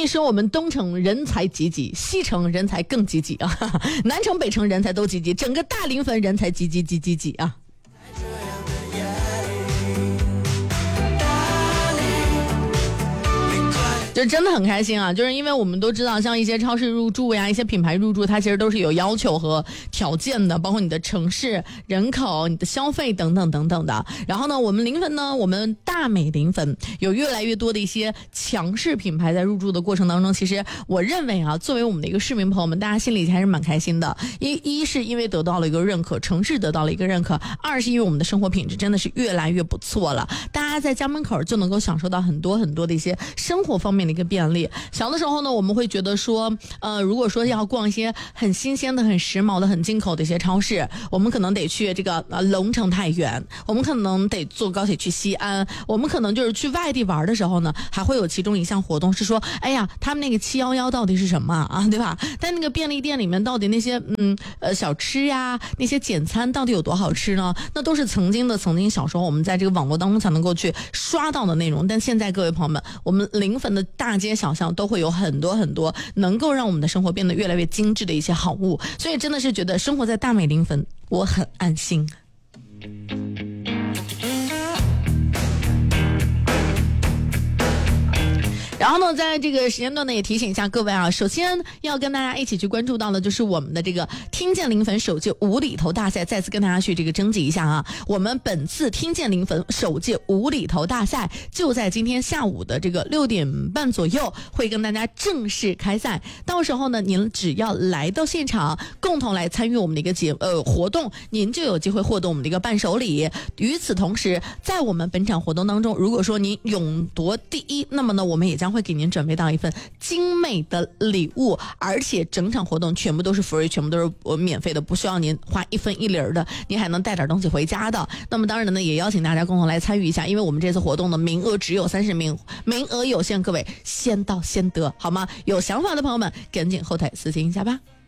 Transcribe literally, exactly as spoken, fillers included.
以说我们东城人才济济，西城人才更济济啊，南城北城人才都济济，整个大临汾人才济济济济济啊。就真的很开心啊，就是因为我们都知道像一些超市入驻呀，一些品牌入驻，它其实都是有要求和条件的，包括你的城市人口、你的消费等等等等的。然后呢，我们临汾呢，我们大美临汾有越来越多的一些强势品牌在入驻的过程当中，其实我认为啊，作为我们的一个市民朋友们，大家心里还是蛮开心的。一一是因为得到了一个认可，城市得到了一个认可；二是因为我们的生活品质真的是越来越不错了，大家在家门口就能够享受到很多很多的一些生活方面的一个便利。小的时候呢，我们会觉得说，呃，如果说要逛一些很新鲜的、很时髦的、很进口的一些超市，我们可能得去这个呃龙城太原，我们可能得坐高铁去西安，我们可能就是去外地玩的时候呢，还会有其中一项活动是说，哎呀，他们那个七一一到底是什么啊，对吧？但那个便利店里面到底那些嗯呃小吃呀，那些简餐到底有多好吃呢？那都是曾经的曾经小时候我们在这个网络当中才能够去刷到的内容。但现在各位朋友们，我们临汾的大街小巷都会有很多很多能够让我们的生活变得越来越精致的一些好物，所以真的是觉得生活在大美临汾我很安心。然后呢，在这个时间段呢，也提醒一下各位啊，首先要跟大家一起去关注到的，就是我们的这个听见临汾首届无厘头大赛，再次跟大家去这个征集一下啊。我们本次听见临汾首届无厘头大赛就在今天下午的这个六点半左右会跟大家正式开赛。到时候呢，您只要来到现场，共同来参与我们的一个节呃活动，您就有机会获得我们的一个伴手礼。与此同时，在我们本场活动当中，如果说您勇夺第一，那么呢，我们也将会给您准备到一份精美的礼物，而且整场活动全部都是 free， 全部都是免费的，不需要您花一分一厘的，您还能带点东西回家的。那么当然呢，也邀请大家共同来参与一下，因为我们这次活动的名额只有三十名，名额有限，各位先到先得，好吗？有想法的朋友们，赶紧后台私信一下吧。